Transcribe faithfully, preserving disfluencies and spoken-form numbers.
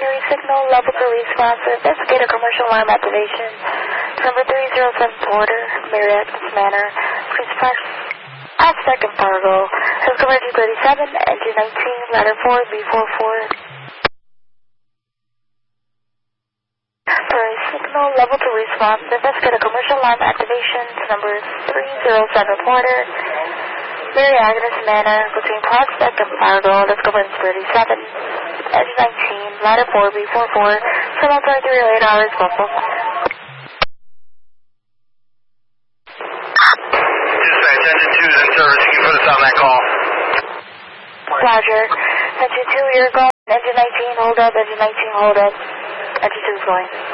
three signal, level three responsive, investigate a commercial alarm activation. Number three zero seven Porter, Marriott Manor. Please press aspect and cargo. Discover G thirty-seven, engine nineteen, ladder four, B forty-four. Three signal, level two response, investigate a commercial alarm activation. Number three zero seven Porter, Mary Agnes Manor, between Prospect and Fargo. Discover G thirty-seven, engine nineteen, ladder four, B forty-four. seven twenty-three or eight hours, Buffalo. Engine two is in service. You can put us on that call. Roger. Engine two, you're going. Engine nineteen, hold up. Engine nineteen, hold up. Engine two is going.